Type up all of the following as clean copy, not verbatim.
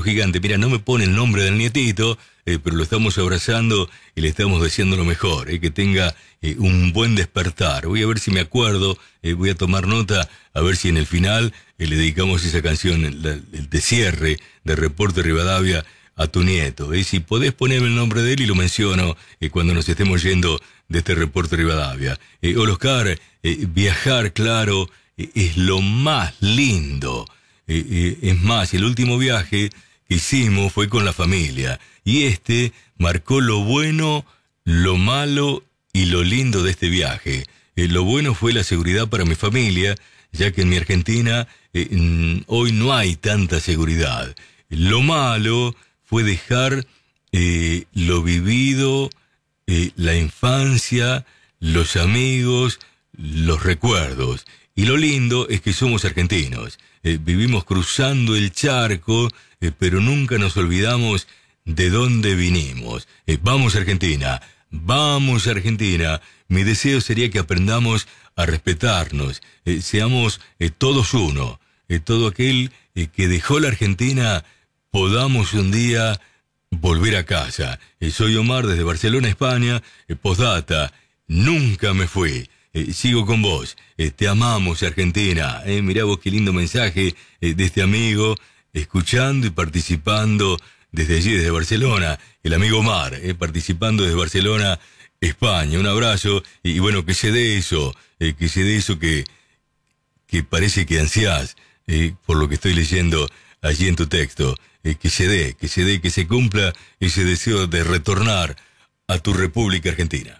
gigante. Mira, no me pone el nombre del nietito, pero lo estamos abrazando y le estamos deseando lo mejor, que tenga un buen despertar. Voy a ver si me acuerdo, voy a tomar nota, a ver si en el final le dedicamos esa canción, el de cierre de Reporte Rivadavia, a tu nieto. Si podés ponerme el nombre de él y lo menciono cuando nos estemos yendo de este Reporte Rivadavia. Hola Oscar, viajar, claro, es lo más lindo. Es más, el último viaje que hicimos fue con la familia. Y marcó lo bueno, lo malo y lo lindo de este viaje. Lo bueno fue la seguridad para mi familia, ya que en mi Argentina hoy no hay tanta seguridad. Lo malo fue dejar lo vivido, la infancia, los amigos, los recuerdos. Y lo lindo es que somos argentinos. Vivimos cruzando el charco, pero nunca nos olvidamos de dónde vinimos. Vamos Argentina, vamos Argentina. Mi deseo sería que aprendamos a respetarnos, seamos todos uno. Todo aquel que dejó la Argentina podamos un día volver a casa. Soy Omar desde Barcelona, España. Postdata, nunca me fui. Sigo con vos. Te amamos, Argentina. Mirá vos qué lindo mensaje de este amigo, escuchando y participando desde allí, desde Barcelona. El amigo Omar, participando desde Barcelona, España. Un abrazo y bueno, que se dé eso, que parece que ansiás, por lo que estoy leyendo allí en tu texto. Que se dé, que se cumpla ese deseo de retornar a tu República Argentina.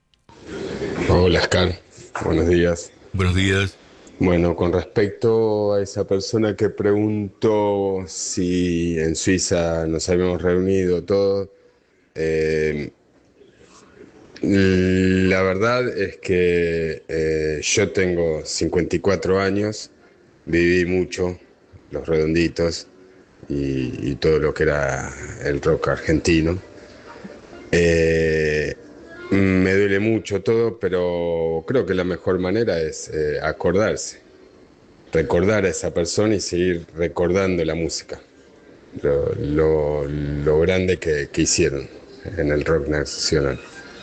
Hola, Oscar. Buenos días. Buenos días. Bueno, con respecto a esa persona que preguntó si en Suiza nos habíamos reunido todos, la verdad es que yo tengo 54 años, viví mucho, Los Redonditos y todo lo que era el rock argentino. Me duele mucho todo, pero creo que la mejor manera es acordarse, recordar a esa persona y seguir recordando la música, lo grande que hicieron en el rock nacional.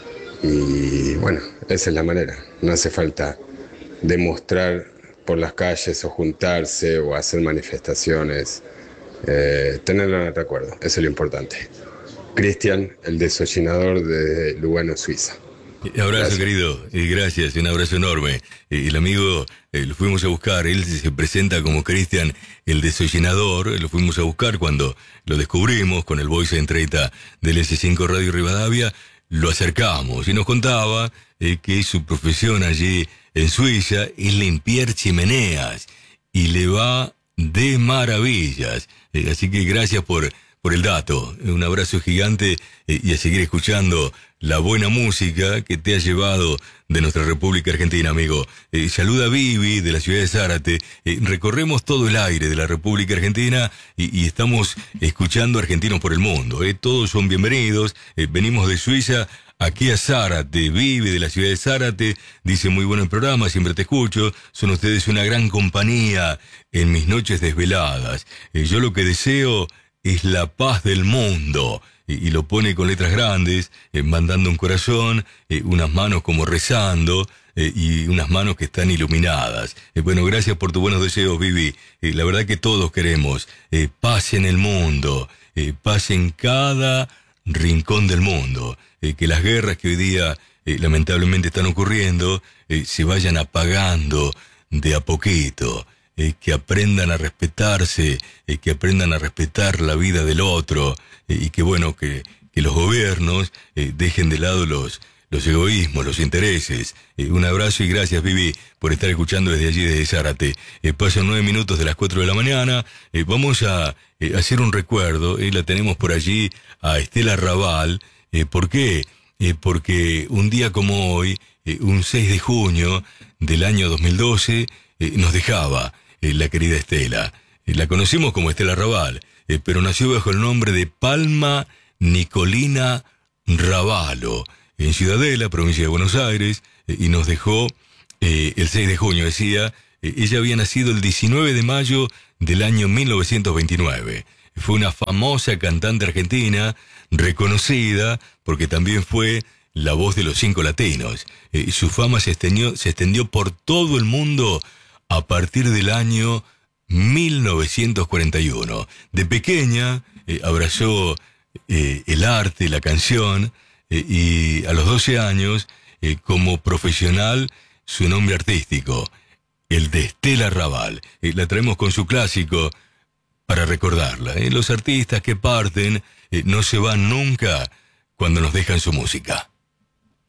Y bueno, esa es la manera. No hace falta demostrar por las calles o juntarse o hacer manifestaciones. Tenerlo en el recuerdo, eso es lo importante. Cristian, el desollinador de Lugano, Suiza. Abrazo, Gracias. Querido, gracias, un abrazo enorme. El amigo lo fuimos a buscar, él se presenta como Cristian, el desollinador, lo fuimos a buscar cuando lo descubrimos con el Voice en 30 del S5 Radio Rivadavia, lo acercamos y nos contaba que su profesión allí en Suiza es limpiar chimeneas y le va de maravillas. Así que gracias por el dato. Un abrazo gigante y a seguir escuchando la buena música que te ha llevado de nuestra República Argentina, amigo. Saluda a Vivi de la ciudad de Zárate. Recorremos todo el aire de la República Argentina y estamos escuchando argentinos por el mundo. Todos son bienvenidos. Venimos de Suiza aquí a Zárate. Vivi de la ciudad de Zárate dice: muy bueno el programa, siempre te escucho. Son ustedes una gran compañía en mis noches desveladas. Yo lo que deseo es la paz del mundo. Y lo pone con letras grandes, mandando un corazón, unas manos como rezando, y unas manos que están iluminadas. Bueno, gracias por tus buenos deseos, Vivi. La verdad que todos queremos paz en el mundo, paz en cada rincón del mundo. Que las guerras que hoy día lamentablemente están ocurriendo se vayan apagando de a poquito. Que aprendan a respetarse, que aprendan a respetar la vida del otro, y que bueno, que los gobiernos dejen de lado los egoísmos, los intereses. Un abrazo y gracias, Vivi, por estar escuchando desde allí, desde Zárate. Pasan 9 minutos de las 4 de la mañana. Vamos a hacer un recuerdo. La tenemos por allí a Estela Raval. ¿Por qué? Porque un día como hoy, un 6 de junio del año 2012, nos dejaba la querida Estela. La conocimos como Estela Raval, pero nació bajo el nombre de Palma Nicolina Ravalo, en Ciudadela, provincia de Buenos Aires, y nos dejó el 6 de junio, decía. Ella había nacido el 19 de mayo del año 1929. fue una famosa cantante argentina, reconocida porque también fue la voz de los 5 Latinos. Su fama se extendió por todo el mundo a partir del año 1941. De pequeña abrazó el arte, la canción, y a los 12 años, como profesional, su nombre artístico, el de Estela Raval. La traemos con su clásico para recordarla. Los artistas que parten no se van nunca cuando nos dejan su música.